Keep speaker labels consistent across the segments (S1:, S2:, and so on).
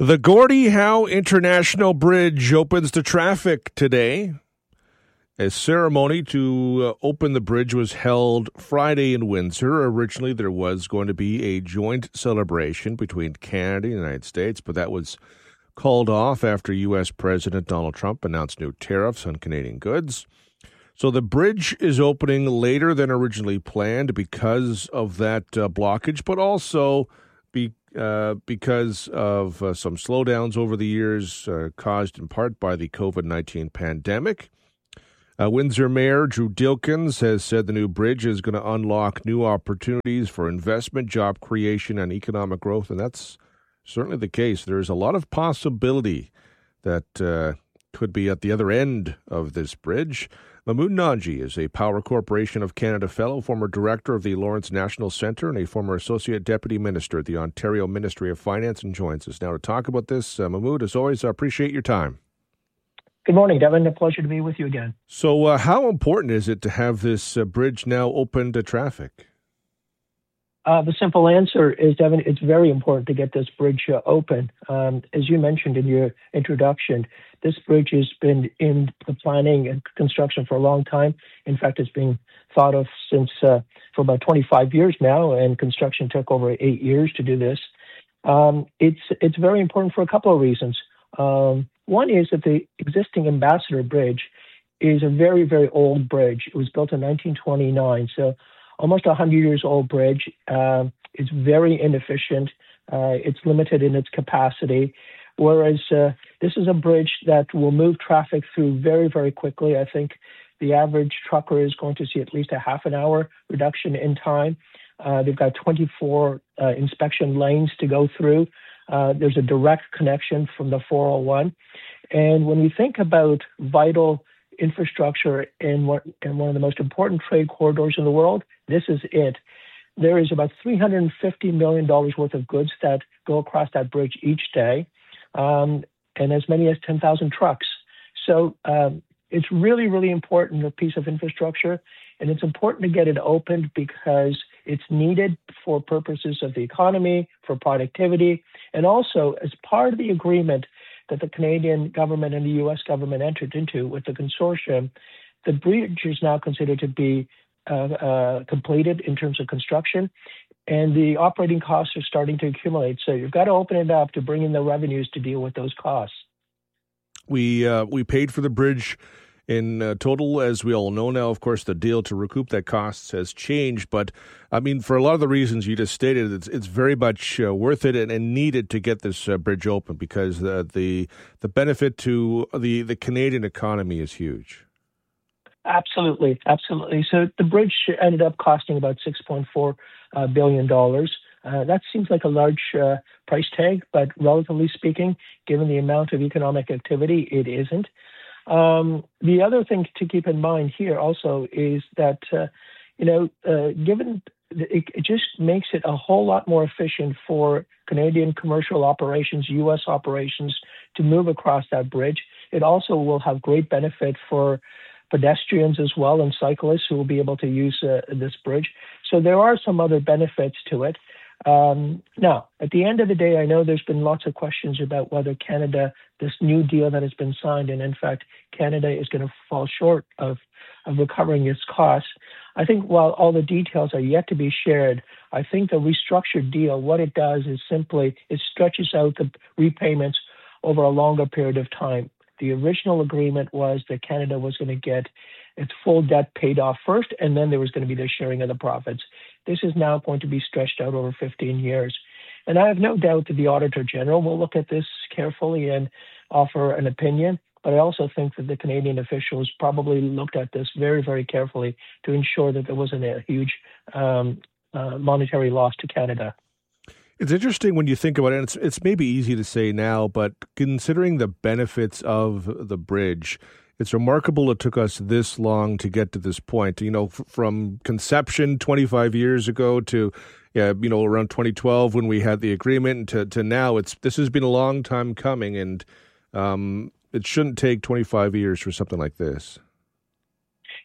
S1: The Gordie Howe International Bridge opens to traffic today. A ceremony to open the bridge was held Friday in Windsor. Originally, there was going to be a joint celebration between Canada and the United States, but that was called off after U.S. President Donald Trump announced new tariffs on Canadian goods. So the bridge is opening later than originally planned because of that blockage, but also because of some slowdowns over the years caused in part by the COVID-19 pandemic. Windsor Mayor Drew Dilkens has said the new bridge is going to unlock new opportunities for investment, job creation, and economic growth, and that's certainly the case. There's a lot of possibility that could be at the other end of this bridge. Mahmood Nanji is a Power Corporation of Canada Fellow, former Director of the Lawrence National Centre, and a former Associate Deputy Minister at the Ontario Ministry of Finance, and joins us now to talk about this. Mahmood, as always, I appreciate your time.
S2: Good morning, Devin. A pleasure to be with you again.
S1: So how important is it to have this bridge now open to traffic?
S2: The simple answer is, Devin, it's very important to get this bridge open. As you mentioned in your introduction, this bridge has been in the planning and construction for a long time. In fact, it's being thought of since for about 25 years now, and construction took over 8 years to do this. It's very important for a couple of reasons. One is that the existing Ambassador Bridge is a very, very old bridge. It was built in 1929, so almost 100 years old bridge. It's very inefficient. It's limited in its capacity, whereas this is a bridge that will move traffic through very, very quickly. I think the average trucker is going to see at least a half an hour reduction in time. They've got 24 inspection lanes to go through. There's a direct connection from the 401. And when we think about vital infrastructure in one of the most important trade corridors in the world, this is it. There is about $350 million worth of goods that go across that bridge each day, and as many as 10,000 trucks. So it's really, really important, a piece of infrastructure, and it's important to get it opened because it's needed for purposes of the economy, for productivity, and also as part of the agreement that the Canadian government and the U.S. government entered into with the consortium. The bridge is now considered to be completed in terms of construction, and the operating costs are starting to accumulate. So you've got to open it up to bring in the revenues to deal with those costs.
S1: We paid for the bridge in total, as we all know now. Of course, the deal to recoup that costs has changed, but I mean, for a lot of the reasons you just stated, it's very much worth it and needed to get this bridge open because the benefit to the Canadian economy is huge.
S2: Absolutely. So the bridge ended up costing about $6.4 billion. That seems like a large price tag, but relatively speaking, given the amount of economic activity, it isn't. The other thing to keep in mind here also is that, given it just makes it a whole lot more efficient for Canadian commercial operations, U.S. operations to move across that bridge. It also will have great benefit for pedestrians as well and cyclists who will be able to use this bridge. So there are some other benefits to it. Now, at the end of the day, I know there's been lots of questions about whether Canada, this new deal that has been signed, and in fact, Canada is going to fall short of recovering its costs. I think while all the details are yet to be shared, I think the restructured deal, what it does is simply it stretches out the repayments over a longer period of time. The original agreement was that Canada was going to get its full debt paid off first, and then there was going to be the sharing of the profits. This is now going to be stretched out over 15 years. And I have no doubt that the Auditor General will look at this carefully and offer an opinion. But I also think that the Canadian officials probably looked at this very, very carefully to ensure that there wasn't a huge monetary loss to Canada.
S1: It's interesting when you think about it. It's maybe easy to say now, but considering the benefits of the bridge, it's remarkable it took us this long to get to this point. From conception 25 years ago to, around 2012 when we had the agreement to now. This has been a long time coming, and it shouldn't take 25 years for something like this.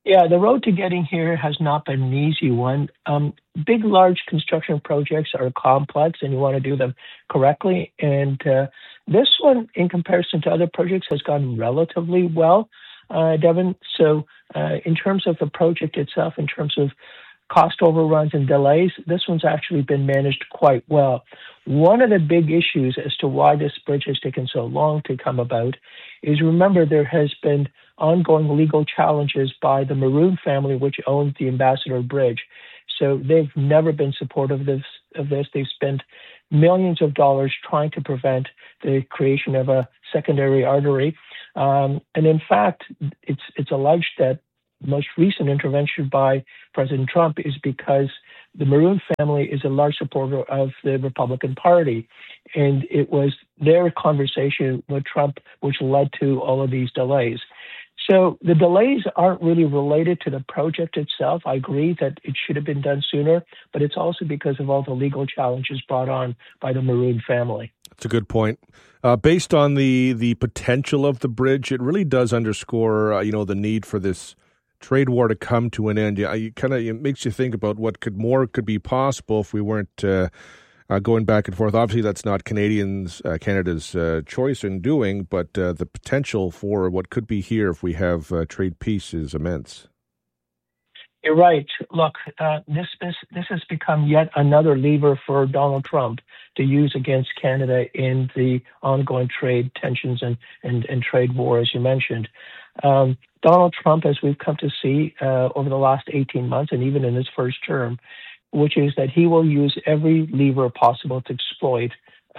S2: Yeah, the road to getting here has not been an easy one. Big, large construction projects are complex, and you want to do them correctly. And this one, in comparison to other projects, has gone relatively well, Devin. So, in terms of the project itself, in terms of cost overruns and delays, this one's actually been managed quite well. One of the big issues as to why this bridge has taken so long to come about is, remember, there has been ongoing legal challenges by the Maroon family, which owns the Ambassador Bridge. So they've never been supportive of this. They've spent millions of dollars trying to prevent the creation of a secondary artery. And in fact, it's alleged that the most recent intervention by President Trump is because the Maroon family is a large supporter of the Republican Party. And it was their conversation with Trump which led to all of these delays. So the delays aren't really related to the project itself. I agree that it should have been done sooner, but it's also because of all the legal challenges brought on by the Maroon family.
S1: That's a good point. Based on the potential of the bridge, it really does underscore, the need for this trade war to come to an end. It makes you think about what could be possible if we weren't going back and forth. Obviously, that's not Canada's choice in doing, but the potential for what could be here if we have trade peace is immense.
S2: You're right. Look, this has become yet another lever for Donald Trump to use against Canada in the ongoing trade tensions and trade war, as you mentioned. Donald Trump, as we've come to see over the last 18 months and even in his first term, which is that he will use every lever possible to exploit,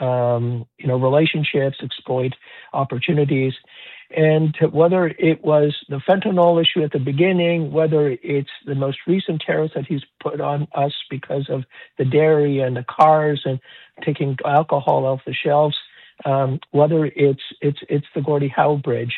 S2: relationships, exploit opportunities. And whether it was the fentanyl issue at the beginning, whether it's the most recent tariffs that he's put on us because of the dairy and the cars and taking alcohol off the shelves, whether it's the Gordie Howe Bridge,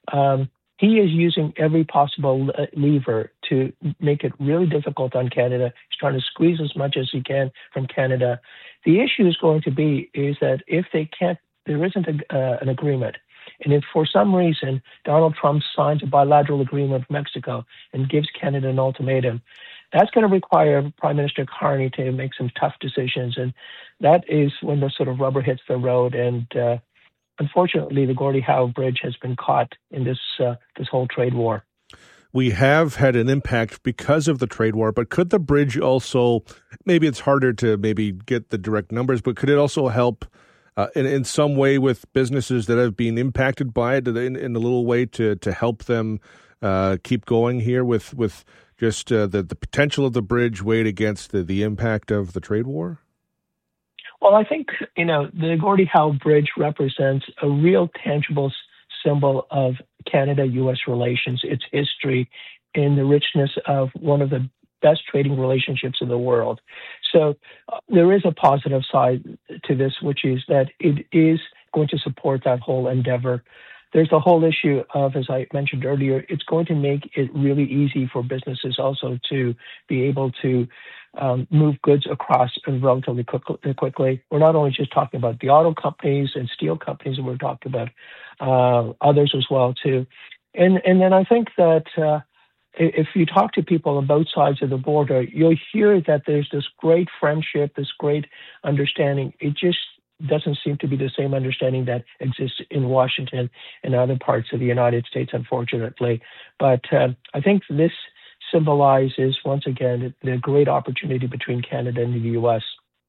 S2: he is using every possible lever to make it really difficult on Canada. He's trying to squeeze as much as he can from Canada. The issue is going to be is that if there isn't an agreement, and if for some reason Donald Trump signs a bilateral agreement with Mexico and gives Canada an ultimatum, that's going to require Prime Minister Carney to make some tough decisions. And that is when the sort of rubber hits the road. And unfortunately, the Gordie Howe Bridge has been caught in this whole trade war.
S1: We have had an impact because of the trade war, but could the bridge also, maybe it's harder to maybe get the direct numbers, but could it also help in some way with businesses that have been impacted by it in a little way to help them keep going here with just the potential of the bridge weighed against the impact of the trade war?
S2: Well, I think, the Gordie Howe Bridge represents a real tangible symbol of Canada-U.S. relations, its history, and the richness of one of the best trading relationships in the world. So there is a positive side to this, which is that it is going to support that whole endeavor. There's the whole issue of, as I mentioned earlier, it's going to make it really easy for businesses also to be able to move goods across relatively quickly. We're not only just talking about the auto companies and steel companies, we're talking about others as well too. And then I think that if you talk to people on both sides of the border, you'll hear that there's this great friendship, this great understanding. It just doesn't seem to be the same understanding that exists in Washington and other parts of the United States, unfortunately. But I think this symbolizes, once again, the great opportunity between Canada and the U.S.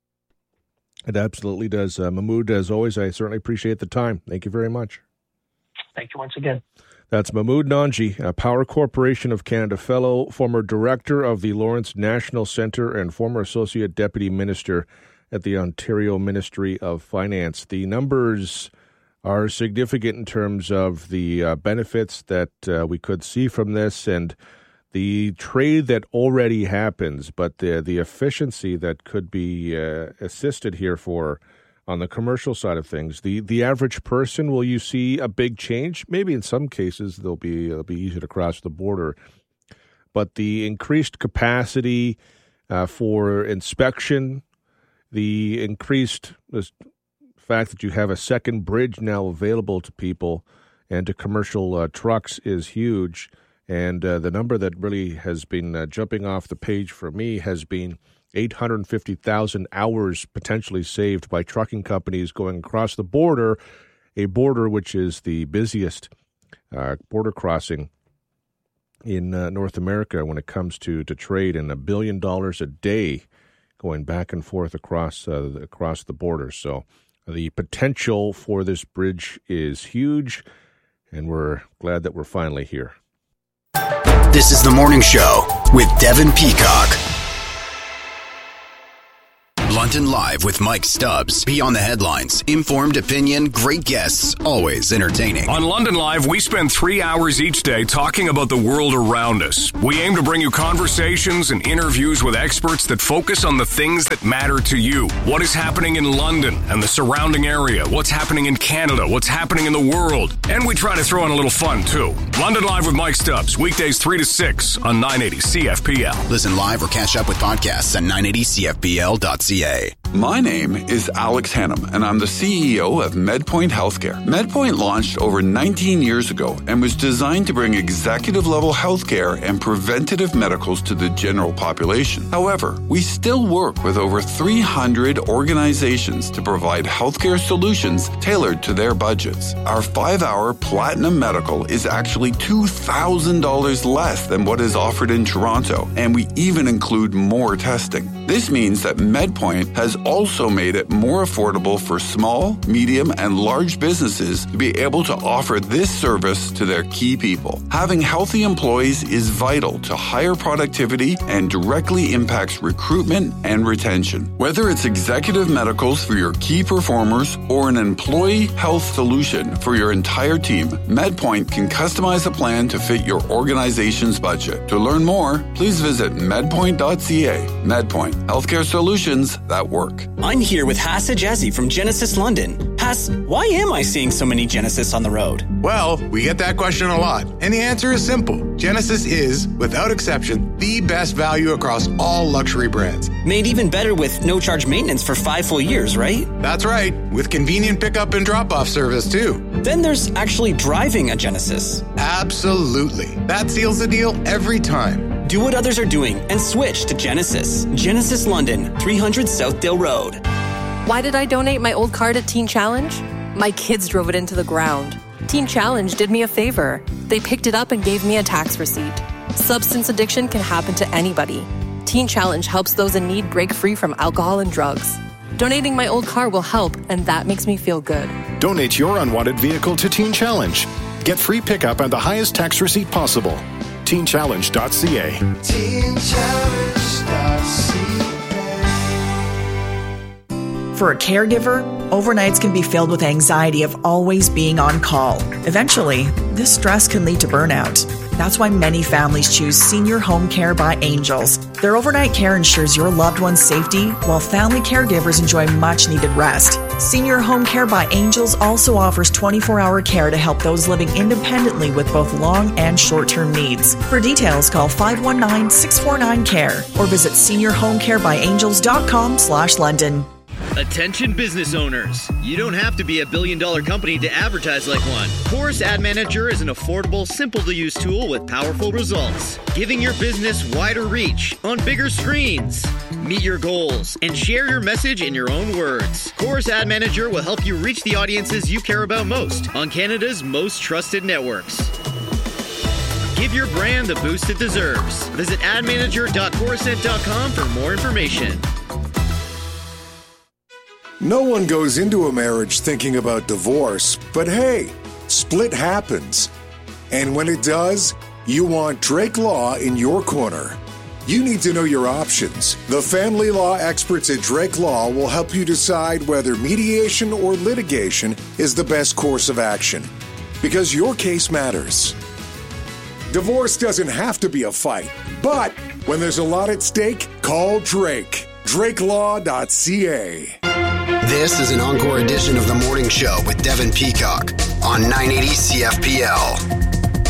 S1: It absolutely does. Mahmoud, as always, I certainly appreciate the time. Thank you very much.
S2: Thank you once again.
S1: That's Mahmoud Nanji, a Power Corporation of Canada Fellow, former Director of the Lawrence National Centre and former Associate Deputy Minister at the Ontario Ministry of Finance. The numbers are significant in terms of the benefits that we could see from this and the trade that already happens, but the efficiency that could be assisted here for on the commercial side of things. The average person, will you see a big change? Maybe in some cases it'll be easy to cross the border, but the increased capacity for inspection, the increased fact that you have a second bridge now available to people and to commercial trucks is huge. And the number that really has been jumping off the page for me has been 850,000 hours potentially saved by trucking companies going across the border, a border which is the busiest border crossing in North America when it comes to trade, and $1 billion a day going back and forth across the border. So the potential for this bridge is huge, and we're glad that we're finally here.
S3: This is The Morning Show with Devin Peacock. London Live with Mike Stubbs. Beyond the headlines. Informed opinion, great guests, always entertaining.
S4: On London Live, we spend 3 hours each day talking about the world around us. We aim to bring you conversations and interviews with experts that focus on the things that matter to you. What is happening in London and the surrounding area? What's happening in Canada? What's happening in the world? And we try to throw in a little fun, too. London Live with Mike Stubbs. Weekdays 3 to 6 on 980 CFPL.
S3: Listen live or catch up with podcasts at 980CFPL.ca.
S5: My name is Alex Hannum, and I'm the CEO of MedPoint Healthcare. MedPoint launched over 19 years ago and was designed to bring executive-level healthcare and preventative medicals to the general population. However, we still work with over 300 organizations to provide healthcare solutions tailored to their budgets. Our 5-hour Platinum Medical is actually $2,000 less than what is offered in Toronto, and we even include more testing. This means that MedPoint has also made it more affordable for small, medium, and large businesses to be able to offer this service to their key people. Having healthy employees is vital to higher productivity and directly impacts recruitment and retention. Whether it's executive medicals for your key performers or an employee health solution for your entire team, MedPoint can customize a plan to fit your organization's budget. To learn more, please visit medpoint.ca. MedPoint, healthcare solutions that work.
S6: I'm here with Haas Ajazi from Genesis London. Haas, why am I seeing so many Genesis on the road?
S7: Well, we get that question a lot, and the answer is simple. Genesis is, without exception, the best value across all luxury brands.
S6: Made even better with no-charge maintenance for 5 full years, right?
S7: That's right, with convenient pickup and drop-off service, too.
S6: Then there's actually driving a Genesis.
S7: Absolutely. That seals the deal every time.
S6: Do what others are doing and switch to Genesis. Genesis London, 300 Southdale Road.
S8: Why did I donate my old car to Teen Challenge? My kids drove it into the ground. Teen Challenge did me a favor. They picked it up and gave me a tax receipt. Substance addiction can happen to anybody. Teen Challenge helps those in need break free from alcohol and drugs. Donating my old car will help, and that makes me feel good.
S9: Donate your unwanted vehicle to Teen Challenge. Get free pickup and the highest tax receipt possible. TeenChallenge.ca.
S10: For a caregiver, overnights can be filled with anxiety of always being on call. Eventually, this stress can lead to burnout. That's why many families choose Senior Home Care by Angels. Their overnight care ensures your loved one's safety, while family caregivers enjoy much-needed rest. Senior Home Care by Angels also offers 24-hour care to help those living independently with both long and short-term needs. For details, call 519-649-CARE or visit seniorhomecarebyangels.com/London.
S11: Attention business owners. You don't have to be a billion-dollar company to advertise like one. Chorus Ad Manager is an affordable, simple-to-use tool with powerful results, giving your business wider reach on bigger screens. Meet your goals and share your message in your own words. Chorus Ad Manager will help you reach the audiences you care about most on Canada's most trusted networks. Give your brand the boost it deserves. Visit admanager.chorusnet.com for more information.
S12: No one goes into a marriage thinking about divorce, but hey, split happens. And when it does, you want Drake Law in your corner. You need to know your options. The family law experts at Drake Law will help you decide whether mediation or litigation is the best course of action, because your case matters. Divorce doesn't have to be a fight, but when there's a lot at stake, call Drake. DrakeLaw.ca.
S3: This is an encore edition of The Morning Show with Devin Peacock on 980 CFPL.